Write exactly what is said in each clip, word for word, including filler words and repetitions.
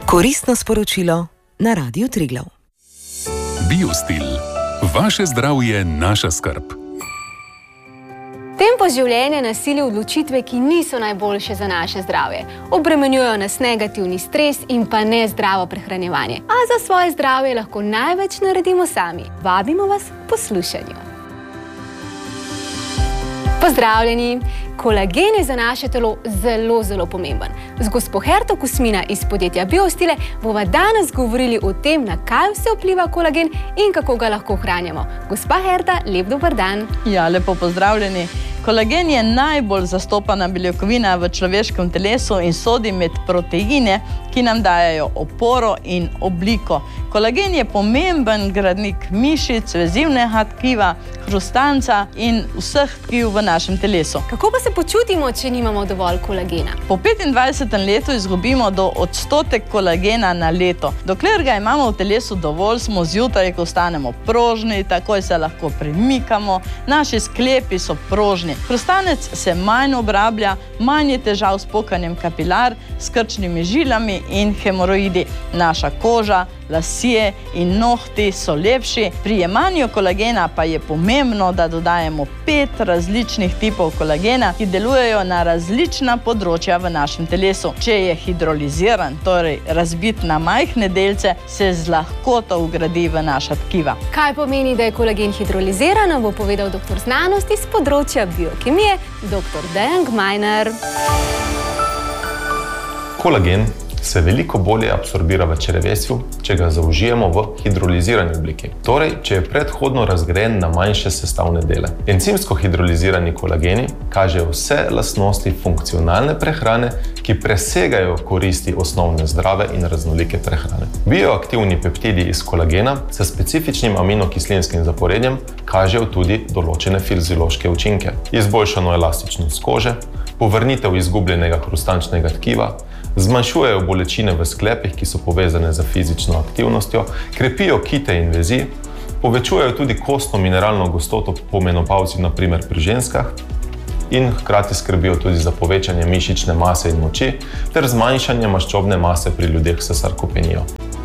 Koristno sporočilo na Radiu Triglav. Biostil. Vaše zdravje, naša skrb. Tempo življenja nas sili odločitve, ki niso najboljše za naše zdravje. Obremenjujejo nas negativni stres in pa nezdravo prehranjevanje. A za svoje zdravje lahko največ naredimo sami. Vabimo vas k poslušanju. Pozdravljeni! Kolagen je za naše telo zelo, zelo pomemben. Z gospo Herto Kusmina iz podjetja Biostile bova danes govorili o tem, na kaj vse vpliva kolagen in kako ga lahko ohranjamo. Gospa Herta, lep dober dan. Ja, lepo pozdravljeni. Kolagen je najbolj zastopana beljakovina v človeškem telesu in sodi med proteine, ki nam dajejo oporo in obliko. Kolagen je pomemben gradnik mišic, vezivnega tkiva, hrustanca in vseh tkiv v našem telesu. Kako pa se počutimo, če nimamo dovolj kolagena? Po petindvajsetem letu izgubimo do odstotek kolagena na leto. Dokler ga imamo v telesu dovolj, smo zjutraj, ko ostanemo prožni, takoj se lahko premikamo, naši sklepi so prožni. Hrustanec se manj obrablja, manj je težav s pokanjem kapilar, s krčnimi žilami in hemoroidi. Naša koža, lasje in nohti so lepši. Pri jemanju kolagena pa je pomembno, da dodajemo pet različnih tipov kolagena, ki delujejo na različna področja v našem telesu. Če je hidroliziran, torej razbit na majhne delce, se z lahkoto vgradi v naša tkiva. Kaj pomeni, da je kolagen hidroliziran, bo povedal doktor znanosti z področja biokemije, doktor Dejan Gmajner. Kolagen se veliko bolje absorbira v črevesju, če ga zaužijemo v hidrolizirani obliki. Torej, če je predhodno razgrajen na manjše sestavne dele. Encimsko hidrolizirani kolageni kažejo vse lastnosti funkcionalne prehrane, ki presegajo koristi osnovne zdrave in raznolike prehrane. Bioaktivni peptidi iz kolagena s specifičnim aminokislinskim zaporedjem kažejo tudi določene fiziološke učinke. Izboljšano elastičnost kože, povrnitev izgubljenega hrustančnega tkiva, zmanjšujejo bolečine v sklepih, ki so povezane z fizično aktivnostjo, krepijo kite in vezi, povečujejo tudi kostno-mineralno gostoto po menopavzi, na primer pri ženskah, in hkrati skrbijo tudi za povečanje mišične mase in moči ter zmanjšanje maščobne mase pri ljudeh s sarkopenijo.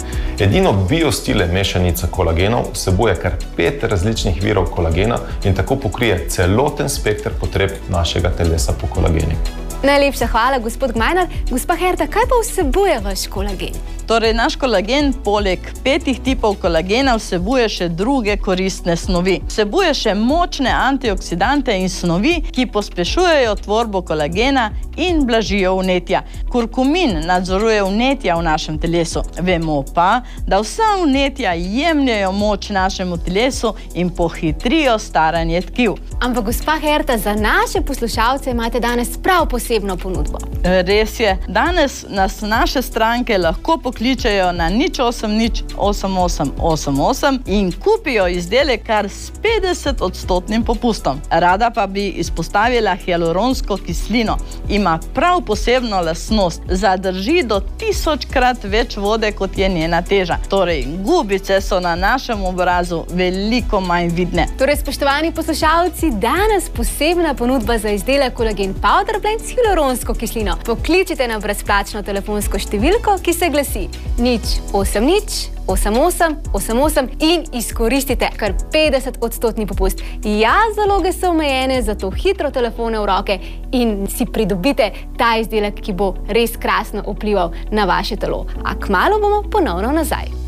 Edino Biostile mešanica kolagenov vsebuje kar pet različnih virov kolagena in tako pokrije celoten spekter potreb našega telesa po kolageni. Najlepša hvala, gospod Gmajner. Gospa Herta, kaj pa vsebuje vaš kolagen? Torej, naš kolagen poleg petih tipov kolagena vsebuje še druge koristne snovi. Vsebuje še močne antioksidante in snovi, ki pospešujejo tvorbo kolagena in blažijo vnetja. Kurkumin nadzoruje vnetja v našem telesu. Vemo pa, da vsa vnetja jemljajo moč našemu telesu in pohitrijo staranje tkiv. Ampak, gospa Herta, za naše poslušalce imate danes prav posebno ponudbo. Res je. Danes nas naše stranke lahko pokličejo na nič osem nič osem osem osem osem in kupijo izdelek kar s petdeset odstotnim popustom. Rada pa bi izpostavila hialuronsko kislino. Ima prav posebno lastnost. Zadrži do tisočkrat več vode, kot je njena teža. Torej, gubice so na našem obrazu veliko manj vidne. Torej, spoštovani poslušalci, danes posebna ponudba za izdelek Kolagen Powder Blend s hialuronsko kislino. Pokličite na brezplačno telefonsko številko, ki se glasi nič osem nič osem osem osem osem in izkoristite kar petdeset odstotni popust. Ja, zaloge so omejene, zato hitro telefone v roke in si pridobite ta izdelek, ki bo res krasno vplival na vaše telo. A kmalu bomo ponovno nazaj.